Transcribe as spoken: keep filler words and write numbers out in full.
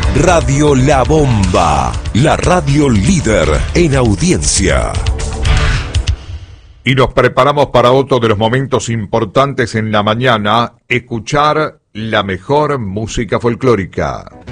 Radio La Bomba, la radio líder en audiencia. Y nos preparamos para otro de los momentos importantes en la mañana, escuchar la mejor música folclórica.